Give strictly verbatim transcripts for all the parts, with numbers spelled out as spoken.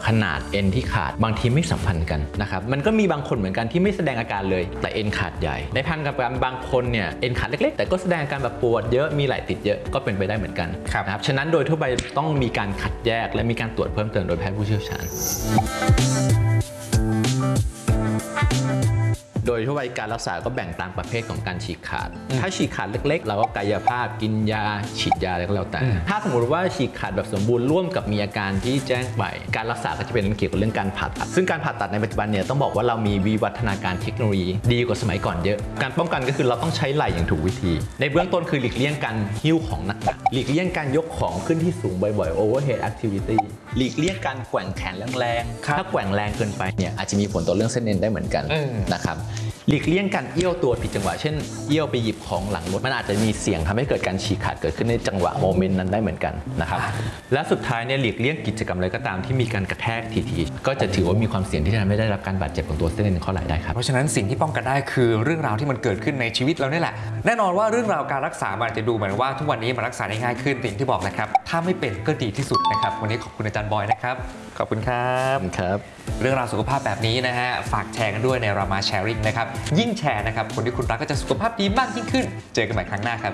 ขนาดเอ็นที่ขาดบางทีไม่สัมพันธ์กันนะครับมันก็มีบางคนเหมือนกันที่ไม่แสดงอาการเลยแต่เอ็นขาดใหญ่ในพันกับการบางคนเนี่ยเอ็นขาดเล็กๆแต่ก็แสดงอาการแบบปวดเยอะมีไหล่ติดเยอะก็เป็นไปได้เหมือนกันนะครับฉะนั้นโดยทั่วไปต้องมีการคัดแยกและมีการตรวจเพิ่มเติมโดยแพทย์ผู้เชี่ยวชาญโดยทั่วไปการรักษาก็แบ่งตามประเภทของการฉีกขาดถ้าฉีกขาดเล็กๆเราก็กายภาพกินยาฉีดยาอะไรก็แล้วแต่ถ้าสมมติว่าฉีกขาดแบบสมบูรณ์ร่วมกับมีอาการที่แจ้งไปการรักษาก็จะเป็นเกี่ยวกับเรื่องการผ่าตัดซึ่งการผ่าตัดในปัจจุบันเนี่ยต้องบอกว่าเรามีวิวัฒนาการเทคโนโลยีดีกว่าสมัยก่อนเยอะการป้องกันก็คือเราต้องใช้ไหล่อย่างถูกวิธีในเบื้องต้นคือหลีกเลี่ยงการหิ้วของหนักๆหลีกเลี่ยงการยกของขึ้นที่สูงบ่อยๆ overhead activity หลีกเลี่ยงการแกว่งแขนแรงๆถ้าแกว่งแรงเกินไปเนี่ยอาจจะมีผลต่อเรื่องเส้นเอ็นได้เหมือนกันนะครับหลีกเลี่ยงการเอี้ยวตัวผิดจังหวะเช่นเอี้ยวไปหยิบของหลังรถมันอาจจะมีเสี่ยงทำให้เกิดการฉีกขาดเกิดขึ้นในจังหวะโมเมนต์นั้นได้เหมือนกันนะครับและสุดท้ายเนี่ยหลีกเลี่ยงกิจกรรมอะไรก็ตามที่มีการกระแทกทีๆก็จะถือว่ามีความเสี่ยงที่จะทำให้ได้รับการบาดเจ็บของตัวเส้นเอ็นข้อไหล่ได้ครับเพราะฉะนั้นสิ่งที่ป้องกันได้คือเรื่องราวที่มันเกิดขึ้นในชีวิตเราเนี่ยแหละแน่นอนว่าเรื่องราวการรักษามันจะดูเหมือนว่าทุกวันนี้มันรักษาได้ง่ายขึ้นสิ่งที่บอกนะครับถ้าไม่เป็นก็ดีที่สุดนะครับวันนี้ขอบคุณอาจารย์บอยนะครับขอบคุณครับครับเรื่องราวสุขภาพแบบนี้นะฮะฝากแชร์กันด้วยในรามาแชร์ริ่งนะครับยิ่งแชร์นะครับคนที่คุณรักก็จะสุขภาพดีมากยิ่งขึ้นเจอกันใหม่ครั้งหน้าครับ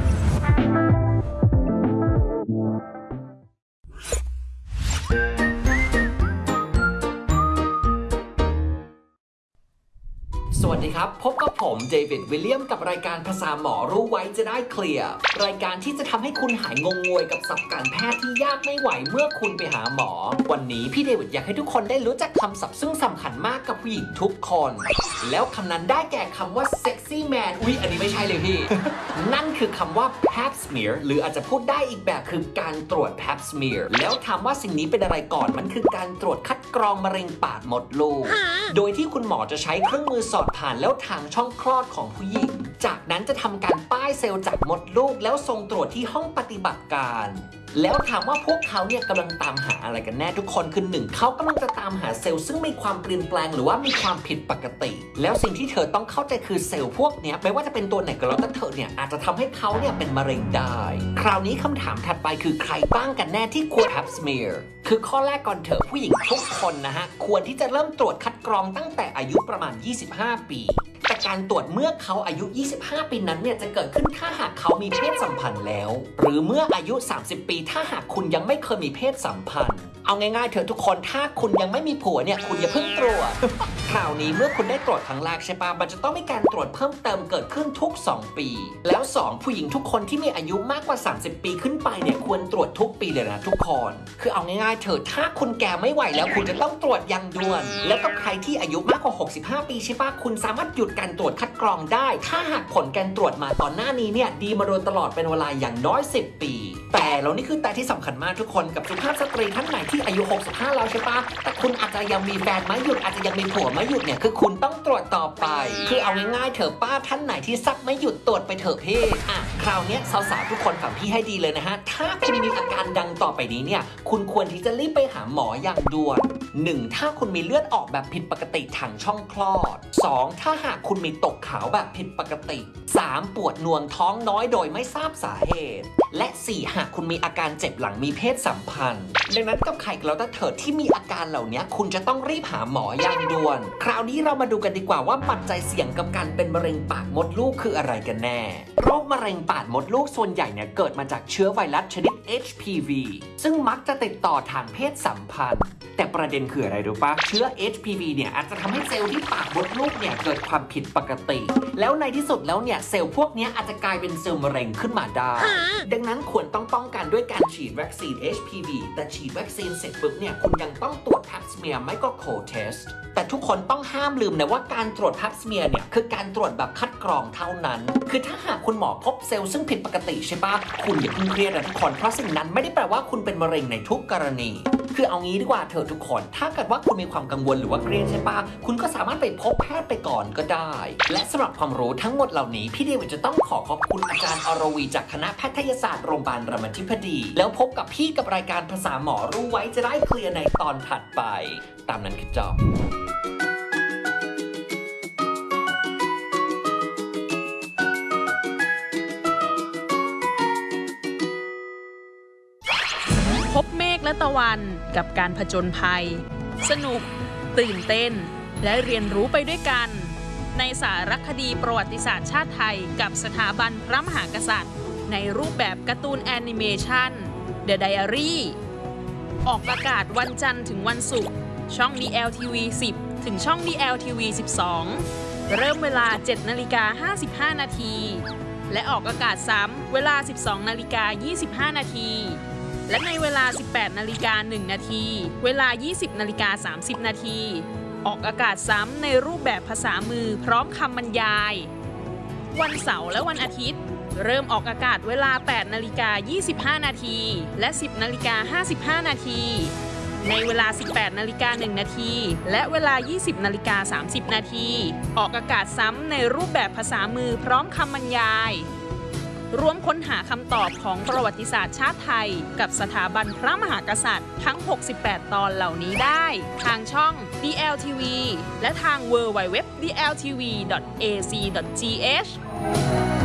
สวัสดีครับพบกับผมเดวิดวิลเลียมกับรายการภาษาหมอรู้ไว้จะได้เคลียร์รายการที่จะทำให้คุณหายงงงวยกับศัพท์การแพทย์ที่ยากไม่ไหวเมื่อคุณไปหาหมอวันนี้พี่เดวิดอยากให้ทุกคนได้รู้จักคำศัพท์ซึ่งสำคัญมากกับผู้หญิงทุกคนแล้วคำนั้นได้แก่คำว่า sexy man อุ๊ยอันนี้ไม่ใช่เลยพี่ นั่นคือคำว่า pap smear หรืออาจจะพูดได้อีกแบบคือการตรวจ pap smear แล้วถามว่าสิ่งนี้เป็นอะไรก่อนมันคือการตรวจคัดกรองมะเร็งปากมดลูกโดยที่คุณหมอจะใช้เครื่องมือสอดผ่านแล้วทางช่องคลอดของผู้หญิงจากนั้นจะทำการป้ายเซลล์จากมดลูกแล้วส่งตรวจที่ห้องปฏิบัติการแล้วถามว่าพวกเขาเนี่ยกำลังตามหาอะไรกันแน่ทุกคนคือหนึ่งเขากำลังจะตามหาเซลล์ซึ่งมีความเปลี่ยนแปลงหรือว่ามีความผิดปกติแล้วสิ่งที่เธอต้องเข้าใจคือเซลล์พวกนี้ไม่ว่าจะเป็นตัวไหนก็แล้วแต่เธอเนี่ยอาจจะทำให้เขาเนี่ยเป็นมะเร็งได้คราวนี้คำถามถัดไปคือใครบ้างกันแน่ที่ควร pap smear คือข้อแรกก่อนเถอะผู้หญิงทุกคนนะฮะควรที่จะเริ่มตรวจคัดกรองตั้งแต่อายุประมาณยี่สิบห้าปีแต่การตรวจเมื่อเขาอายุยี่สิบห้าปีนั้นเนี่ยจะเกิดขึ้นถ้าหากเขามีเพศสัมพันธ์แล้วหรือเมื่ออายุสามสิบปีถ้าหากคุณยังไม่เคยมีเพศสัมพันธ์เอาง่ายๆเถอะทุกคนถ้าคุณยังไม่มีผัวเนี่ยคุณอย่าเพิ่งตรวจ คราวนี้เมื่อคุณได้ตรวจครั้งแรกใช่ปะมันจะต้องมีการตรวจเพิ่มเติมเกิดขึ้นทุกสองปีแล้วสองผู้หญิงทุกคนที่มีอายุมากกว่าสามสิบปีขึ้นไปเนี่ยควรตรวจทุกปีเลยนะทุกคนคือเอาง่ายๆเถอะถ้าคุณแก่ไม่ไหวแล้วคุณจะต้องตรวจอย่างด่วนแล้วก็ใครที่อายุมากกว่าหกสิบห้าปีใช่ปะคุณสามารถหยุดการตรวจคัดกรองได้ถ้าหากผลการตรวจมาก่อนหน้านี้เนี่ยดีมาโดยตลอดเป็นเวลาอย่างน้อยสิบปีแต่แล้วนี่คือแต่ที่สำคัญมากทุกคนกับสุภาพสตรีท่านไหนที่อายุหกสิบห้าแล้วใช่ปะแต่คุณอาจจะยังมีแฟนไม่หยุดอาจจะยังมีผัวไม่หยุดเนี่ยคือคุณต้องตรวจต่อไปคือเอาง่ายๆเถอะป้าท่านไหนที่ซักไม่หยุดตรวจไปเถอะพี่อ่ะคราวนี้สาวๆทุกคนฟังพี่ให้ดีเลยนะฮะถ้าคุณมีอาการดังต่อไปนี้เนี่ยคุณควรที่จะรีบไปหาหมออย่างด่วนหนึ่งถ้าคุณมีเลือดออกแบบผิดปกติทางช่องคลอดสองถ้าหากคุณมีตกขาวแบบผิดปกติสามปวดหน่วงท้องน้อยโดยไม่ทราบสาเหตุและสี่หากคุณมีอาการเจ็บหลังมีเพศสัมพันธ์ดังนั้นกับใครก็แล้วแต่เถิดที่มีอาการเหล่านี้คุณจะต้องรีบหาหมออย่างด่วนคราวนี้เรามาดูกันดีกว่าว่าปัจจัยเสี่ยงกับการเป็นมะเร็งปากมดลูกคืออะไรกันแน่โรคมะเร็งปากมดลูกส่วนใหญ่เนี่ยเกิดมาจากเชื้อไวรัสชนิด เอช พี วี ซึ่งมักจะติดต่อทางเพศสัมพันธ์แต่ประเด็นคืออะไรรู้ปะเชื้อ เอช พี วี เนี่ยอาจจะทำให้เซลล์ที่ปากมดลูกเนี่ยเกิดความผิดปกติแล้วในที่สุดแล้วเนี่ยเซลล์พวกนี้อาจจะกลายเป็นเซลล์มะเร็งขึ้นมาได้ดังนั้นควรต้องป้องกันด้วยการฉีดวัคซีน เอช พี วี แต่ฉีดวัคซีนเสร็จปุ๊บเนี่ยคุณยังต้องตรวจ pap smear ไม่ก็ co-test แต่ทุกคนต้องห้ามลืมนะว่าการตรวจ pap smear เนี่ยคือการตรวจแบบคัดกรองเท่านั้นคือถ้าหากคุณหมอพบเซลล์ซึ่งผิดปกติใช่ปะคุณอย่าเพิ่งเครียดนะทุกคนเพราะสิ่งนั้นไม่ได้แปลว่าคุณเป็นมะเร็งในทุกกรณีคือเอางี้ดีกว่าเถอะทุกคนถ้าเกิดว่าคุณมีความกังวลหรือว่าเครียดใช่ปะคุณก็สามารถไปพบแพทย์ไปก่อนก็ได้และสำหรับความรู้ทั้งหมดเหล่านี้พี่เดวิดจะต้องขอขอบคุณอาจารย์อรวีจากคณะแพทยศาสตร์โรงพยาบาลรามาธิบดีแล้วพบกับพี่กับรายการภาษาหมอรู้ไว้จะได้เคลียร์ในตอนถัดไปตามนั้นคือจบพบเมฆและตะวันวันกับการผจญภัย สนุก ตื่นเต้น และเรียนรู้ไปด้วยกัน ในสารคดีประวัติศาสตร์ชาติไทยกับสถาบันพระมหากษัตริย์ ในรูปแบบการ์ตูนแอนิเมชัน The Diary ออกอากาศวันจันทร์ถึงวันศุกร์ช่อง ดี แอล ที วี สิบ ถึงช่อง ดี แอล ที วี สิบสอง เริ่มเวลา เจ็ดนาฬิกาห้าสิบห้า นาที และออกอากาศซ้ำเวลา สิบสองนาฬิกายี่สิบห้า นาที และในเวลา สิบแปดนาฬิกาหนึ่ง นาที เวลา ยี่สิบนาฬิกาสามสิบ นาที ออกอากาศซ้ำในรูปแบบภาษามือพร้อมคำบรรยาย วันเสาร์และวันอาทิตย์ เริ่มออกอากาศเวลา แปดนาฬิกายี่สิบห้า นาที และ สิบนาฬิกาห้าสิบห้า นาที ในเวลา สิบแปดนาฬิกาหนึ่ง นาที และเวลา ยี่สิบนาฬิกาสามสิบ นาที ออกอากาศซ้ำในรูปแบบภาษามือพร้อมคำบรรยาย ร่วมค้นหาคำตอบของประวัติศาสตร์ชาติไทยกับสถาบันพระมหากษัตริย์ทั้ง หกสิบแปด ตอนเหล่านี้ได้ ทางช่อง ดี แอล ที วี และทาง ดับเบิลยู ดับเบิลยู ดับเบิลยู ดอท ดี แอล ที วี ดอท เอ ซี ดอท จี เอช